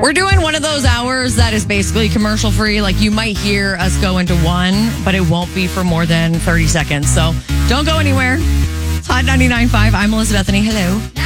We're doing one of those hours that is basically commercial free. Like you might hear us go into one, but it won't be for more than 30 seconds. So don't go anywhere. It's Hot 99.5. I'm Melissa Bethany. Hello.